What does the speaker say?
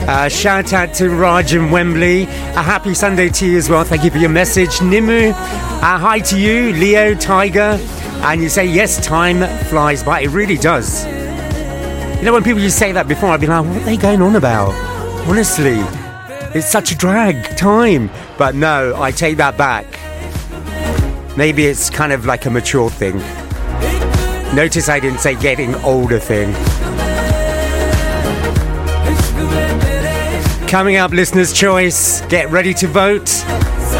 Shout out to Raj in Wembley. A happy Sunday to you as well. Thank you for your message. Nimu, hi to you. Leo, Tiger. And you say, yes, time flies by. It really does. You know, when people used to say that before, I'd be like, what are they going on about? Honestly, it's such a drag, time. But no, I take that back. Maybe it's kind of like a mature thing. Notice I didn't say getting older thing. Coming up, listener's choice. Get ready to vote.